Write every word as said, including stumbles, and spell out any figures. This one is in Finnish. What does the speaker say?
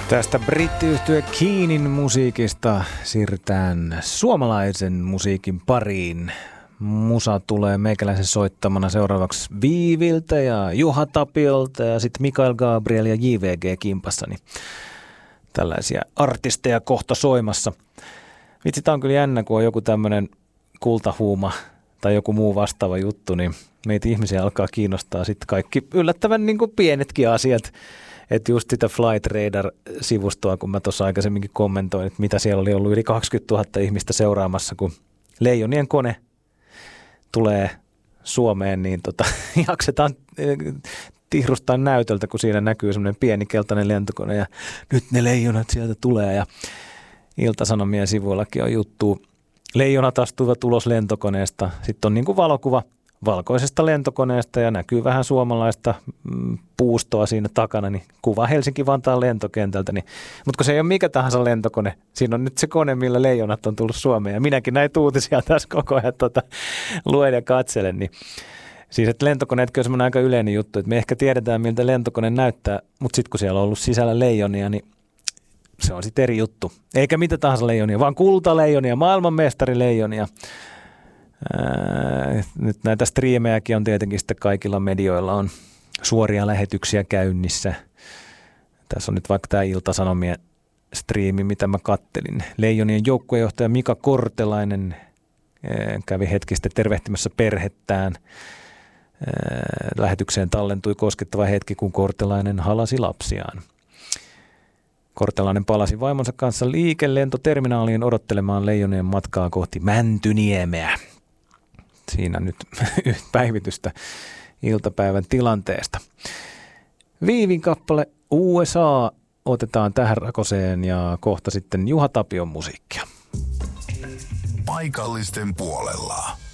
Tästä brittiyhtye Keenin musiikista siirrytään suomalaisen musiikin pariin. Musa tulee meikäläisen soittamana seuraavaksi Viiviltä ja Juha Tapiolta ja sitten Mikael Gabriel ja J V G kimpassa. Niin tällaisia artisteja kohta soimassa. Vitsi, tää on kyllä jännä, kun on joku tämmönen kultahuuma tai joku muu vastaava juttu, niin meitä ihmisiä alkaa kiinnostaa sitten kaikki yllättävän niin kuin pienetkin asiat. Että just sitä Flight Radar-sivustoa, kun mä tuossa aikaisemminkin kommentoin, että mitä siellä oli ollut yli kaksikymmentätuhatta ihmistä seuraamassa, kun Leijonien kone tulee Suomeen, niin tota, jaksetaan tihrustaa näytöltä, kun siinä näkyy semmoinen pieni keltainen lentokone ja nyt ne leijonat sieltä tulee ja Ilta-Sanomien sivuillakin on juttu. Leijonat astuivat ulos lentokoneesta. Sitten on niin kuin valokuva valkoisesta lentokoneesta ja näkyy vähän suomalaista mm, puustoa siinä takana, niin kuva Helsinki-Vantaan lentokentältä. Niin, mutta kun se ei ole mikä tahansa lentokone, siinä on nyt se kone, millä leijonat on tullut Suomeen. Ja minäkin näitä uutisia tässä koko ajan tota, luen ja katselen. Niin, siis että lentokoneetkin on semmoinen aika yleinen juttu, että me ehkä tiedetään, miltä lentokone näyttää, mutta sitten kun siellä on ollut sisällä leijonia, niin se on sitten eri juttu. Eikä mitä tahansa leijonia, vaan kultaleijonia, maailmanmestarileijonia. Ää, nyt näitä striimejäkin on tietenkin sitten kaikilla medioilla on suoria lähetyksiä käynnissä. Tässä on nyt vaikka tämä Ilta-Sanomien striimi, mitä mä kattelin. Leijonien joukkuejohtaja Mika Kortelainen ää, kävi hetki sitten tervehtimässä perhettään. Ää, lähetykseen tallentui koskettava hetki, kun Kortelainen halasi lapsiaan. Kortelainen palasi vaimonsa kanssa liikelentoterminaaliin odottelemaan leijonien matkaa kohti Mäntyniemeä. Siinä nyt päivitystä iltapäivän tilanteesta. Viivin kappale U S A otetaan tähän rakoseen ja kohta sitten Juha Tapion musiikkia. Paikallisten puolella.